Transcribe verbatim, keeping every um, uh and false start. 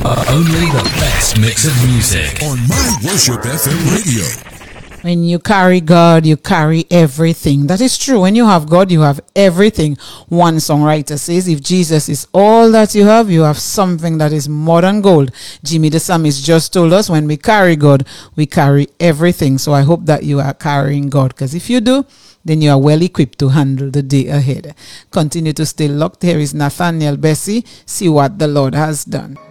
Only the best mix of music on My Worship F M Radio. When you carry God, you carry everything. That is true. When you have God, you have everything. One songwriter says, if Jesus is all that you have, you have something that is more than gold. Jimmy the Psalmist just told us, when we carry God, we carry everything. So I hope that you are carrying God, because if you do, then you are well equipped to handle the day ahead. Continue to stay locked. Here is Nathaniel Bessie. See what the Lord has done.